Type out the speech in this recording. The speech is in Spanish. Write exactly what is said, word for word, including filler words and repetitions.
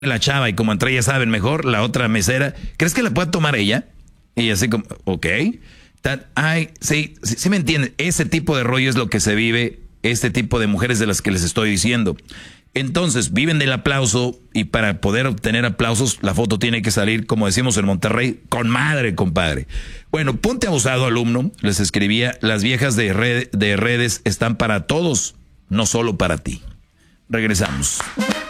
la chava y como entre ellas saben mejor, la otra mesera, ¿crees que la pueda tomar ella? Y así como, ok. Tan, ay, sí, sí, sí me entienden. Ese tipo de rollo es lo que se vive, este tipo de mujeres de las que les estoy diciendo. Entonces, viven del aplauso y para poder obtener aplausos, la foto tiene que salir, como decimos en Monterrey, con madre, compadre. Bueno, ponte abusado, alumno. Les escribía, las viejas de, red, de redes están para todos, no solo para ti. Regresamos.